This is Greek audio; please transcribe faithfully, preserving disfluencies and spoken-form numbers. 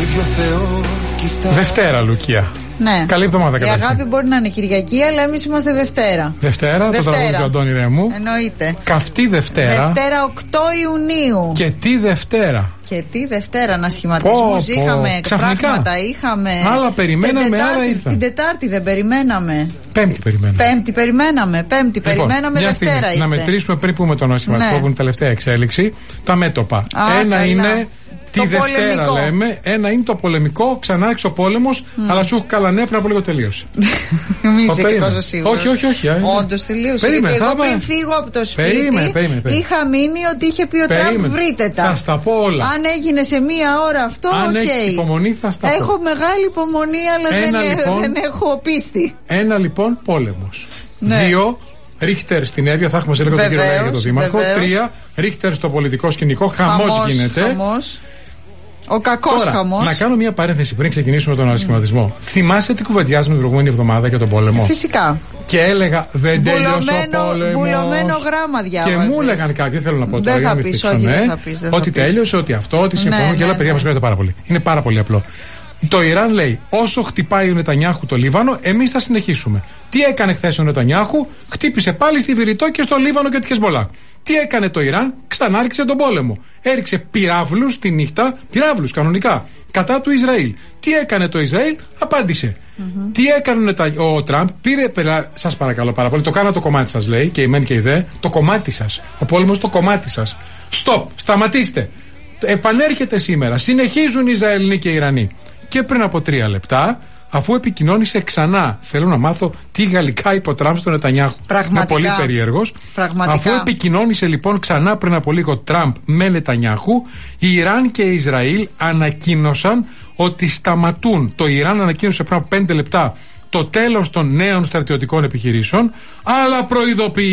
Δευτέρα, Λουκία. Ναι. Καλή εβδομάδα, η καταρχήν. αγάπη μπορεί να είναι Κυριακή, αλλά εμείς είμαστε Δευτέρα. Δευτέρα, Δευτέρα. Το τραγούδι του Αντώνη Ρέμου. Εννοείται. Καυτή Δευτέρα. Δευτέρα οκτώ Ιουνίου. Και τι Δευτέρα. Και τι Δευτέρα, να σχηματισμούς είχαμε, πράγματα είχαμε. Άλλα περιμέναμε, άλλα ήρθαν. Την Τετάρτη δεν περιμέναμε. Πέμπτη περιμέναμε. Πέμπτη περιμέναμε. Πέμπτη λοιπόν, περιμέναμε. Δευτέρα ήρθε. Να μετρήσουμε πριν πούμε τον σχηματισμό, ναι, που είναι η τελευταία εξέλιξη. Τα μέτωπα. Α, Ένα καλά. είναι. Τη το Δευτέρα πολεμικό. λέμε, ένα είναι το πολεμικό, ξανά άρχισε ο πόλεμος, mm. αλλά σου έχω καλά νέα, πριν από λίγο τελείωσε. Μην είσαι και τόσο σίγουρος. Όχι, όχι, όχι. Όντως τελείωσε. Περίμενε, γιατί εγώ πριν φύγω από το σπίτι, περίμενε, περίμενε, περίμενε. είχα μείνει ότι είχε πει ο Τραμπ βρείτε τα. Θα στα πω όλα. Αν έγινε σε μία ώρα αυτό, οκ. Αν έχεις υπομονή, θα στα πω. Έχω μεγάλη υπομονή, αλλά δεν, λοιπόν, δεν έχω πίστη. Ένα λοιπόν πόλεμος. Δύο. Ρίχτερ στην Εύβοια, θα έχουμε σε λίγο τον κύριο Μέγα για τον Δήμαρχο. Τρία. Ρίχτερ στο πολιτικό σκηνικό, χαμός γίνεται. Ο κακός χαμός. Να κάνω μια παρένθεση πριν ξεκινήσουμε τον ανασχηματισμό. Mm. Θυμάσαι τι κουβεντιάζουμε την προηγούμενη εβδομάδα για τον πόλεμο? Φυσικά. Και έλεγα δεν τελειώσει ο πόλεμος. Βουλωμένο γράμμα διάβαζες. Και μου έλεγαν κάποιοι, θέλω να πω τώρα, δεν για θα να πεις, μην όχι, ναι, δεν θα πεις, δεν ότι θα τέλειωσε, ότι αυτό, ότι συμφωνώ, ναι, και άλλα ναι, παιδιά ναι. μας χρειάζεται πάρα πολύ. Είναι πάρα πολύ απλό. Το Ιράν λέει: όσο χτυπάει ο Νετανιάχου το Λίβανο, εμείς θα συνεχίσουμε. Τι έκανε χθες ο Νετανιάχου? Χτύπησε πάλι στη Βηρητό και στο Λίβανο και τη Χεσμολά. Τι έκανε το Ιράν? Ξανάρχισε τον πόλεμο. Έριξε πυράβλους τη νύχτα, πυράβλους κανονικά, κατά του Ισραήλ. Τι έκανε το Ισραήλ? Απάντησε. Mm-hmm. Τι έκανε ο Τραμπ? Πήρε, σας παρακαλώ πάρα πολύ, το κάνα το κομμάτι σας, λέει, και η μεν και η δε, το κομμάτι σας. Ο πόλεμος το κομμάτι σας. Στοπ, σταματήστε. Επανέρχεται σήμερα. Συνεχίζουν οι Ισραηλοί και οι Ιρανοί. Και πριν από τρία λεπτά, αφού επικοινώνησε ξανά, θέλω να μάθω τι γαλλικά είπε ο Τραμπ στον Νετανιάχου. Πραγματικά. Είναι πολύ περίεργος. Αφού επικοινώνησε λοιπόν ξανά πριν από λίγο Τραμπ με Νετανιάχου, η Ιράν και η Ισραήλ ανακοίνωσαν ότι σταματούν. Το Ιράν ανακοίνωσε πριν από πέντε λεπτά το τέλος των νέων στρατιωτικών επιχειρήσεων, αλλά προειδοποιεί